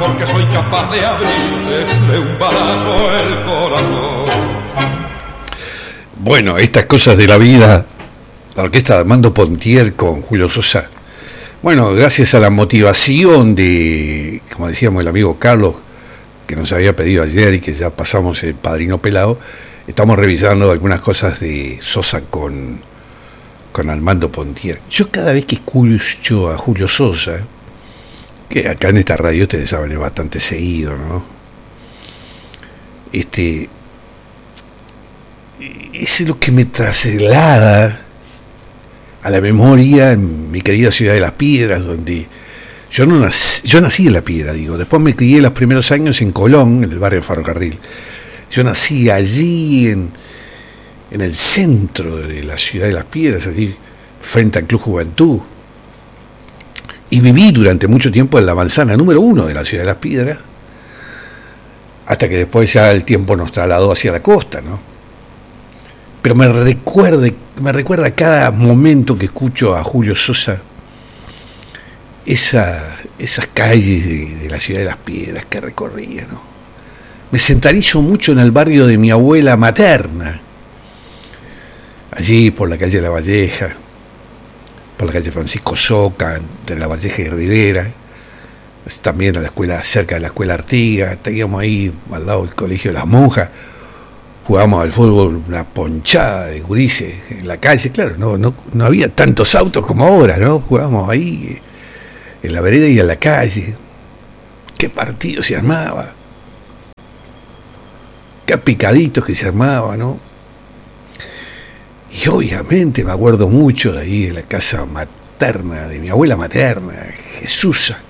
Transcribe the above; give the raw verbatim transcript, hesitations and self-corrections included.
porque soy capaz de abrirte de un balazo el corazón. Bueno, estas cosas de la vida, la orquesta de Armando Pontier con Julio Sosa. Bueno, gracias a la motivación de, como decíamos, el amigo Carlos, que nos había pedido ayer y que ya pasamos el Padrino Pelado, estamos revisando algunas cosas de Sosa con, con Armando Pontier. Yo cada vez que escucho a Julio Sosa, que acá en esta radio ustedes saben es bastante seguido, ¿no? Este, es lo que me traslada a la memoria en mi querida ciudad de Las Piedras, donde yo no nací, yo nací en La Piedra, digo, después me crié los primeros años en Colón, en el barrio Ferrocarril. Yo nací allí en, en el centro de la ciudad de Las Piedras, allí frente al Club Juventud, y viví durante mucho tiempo en la manzana número uno de la ciudad de Las Piedras, hasta que después ya el tiempo nos trasladó hacia la costa, ¿no? Pero me recuerda, me recuerda cada momento que escucho a Julio Sosa, esa, esas calles de, de la ciudad de Las Piedras que recorría, ¿no? Me centralizo mucho en el barrio de mi abuela materna, allí por la calle La Valleja, por la calle Francisco Soca, entre La Valleja y Rivera, también a la escuela, cerca de la escuela Artigas, teníamos ahí al lado del colegio de las monjas, jugábamos al fútbol, una ponchada de gurises en la calle, claro, no, no, no había tantos autos como ahora, ¿no? Jugábamos ahí en la vereda y en la calle. Qué partido se armaba, qué picaditos que se armaba, ¿no? Y obviamente me acuerdo mucho de ahí, de la casa materna, de mi abuela materna, Jesusa,